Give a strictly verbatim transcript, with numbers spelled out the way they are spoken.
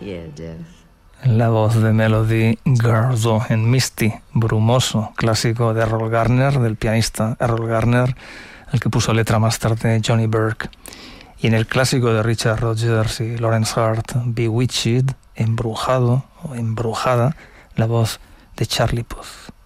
Yeah, Jeff. La voz de Melody Gardot en Misty, brumoso, clásico de Errol Garner, del pianista Errol Garner, el que puso letra más tarde Johnny Burke. Y en el clásico de Richard Rodgers y Lawrence Hart, Bewitched, embrujado o embrujada, la voz de Charlie Puth.